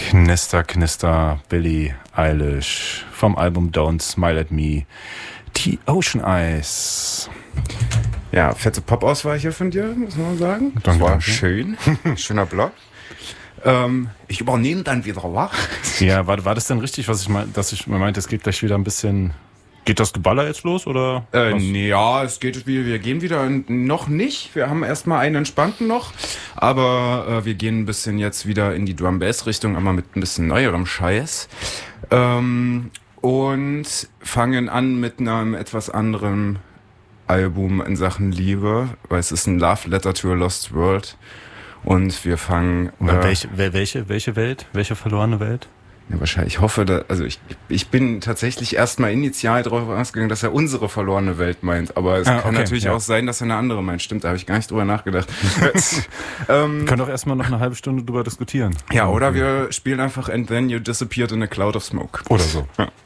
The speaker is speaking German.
Knister, Knister, Billie Eilish vom Album Don't Smile at Me, The Ocean Eyes. Ja, fette Pop-Auswahl hier von dir, muss man sagen. Danke, war danke. schön. Schöner Block. Ich übernehme dann wieder, wa? Ja, war das denn richtig, was ich meinte, dass ich meinte, es geht gleich wieder ein bisschen... Geht das Geballer jetzt los, oder? Nee, ja, es geht wieder, wir gehen wieder noch nicht. Wir haben erstmal einen entspannten noch, aber wir gehen ein bisschen jetzt wieder in die Drum-Bass-Richtung, aber mit ein bisschen neuerem Scheiß. Und fangen an mit einem etwas anderen Album in Sachen Liebe, weil es ist ein Love Letter to a Lost World. Und wir fangen... Welche Welt? Welche verlorene Welt? Ja, wahrscheinlich. Ich hoffe, ich bin tatsächlich erstmal initial darauf ausgegangen, dass er unsere verlorene Welt meint. Aber es kann natürlich auch sein, dass er eine andere meint. Stimmt, da habe ich gar nicht drüber nachgedacht. Wir können doch erstmal noch eine halbe Stunde drüber diskutieren. Ja, oder wir spielen einfach And Then You Disappeared in a Cloud of Smoke. Oder so. Ja.